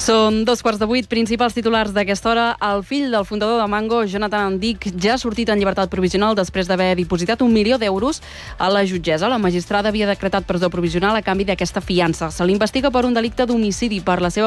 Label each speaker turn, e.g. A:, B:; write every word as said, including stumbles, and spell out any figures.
A: Són dos quarts de vuit, principals titulars d'aquesta hora. El fill del fundador de Mango, Jonathan Dick, ja ha sortit en llibertat provisional després d'haver dipositat un milió d'euros a la jutgessa. La magistrada havia decretat presó provisional a canvi d'aquesta fiança. Se l'investiga per un delicte d'homicidi per la seva